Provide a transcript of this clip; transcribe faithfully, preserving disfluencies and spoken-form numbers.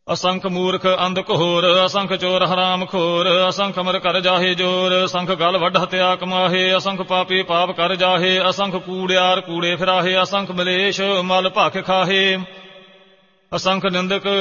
ਅਸੰਖ ਮੂਰਖ ਅੰਧ ਘੋਰ, ਅਸੰਖ ਚੋਰ ਹਰਾਮ ਖੋਰ, ਅਸੰਖ ਅਮਰ ਕਰ ਜਾਹੇ ਜੋਰ, ਅਸੰਖ ਗਲ ਵੱਢ ਹਤਿਆ ਕਮਾਹੇ, ਅਸੰਖ ਪਾਪੀ ਪਾਪ ਕਰ ਜਾਹੇ, ਅਸੰਖ ਕੂੜਿਆਰ ਕੂੜੇ ਫਿਰਾਹੇ, ਅਸੰਖ ਮਲੇਸ਼ ਮਲ ਭਖ ਖਾਹੇ, ਅਸੰਖ ਨਿੰਦਕ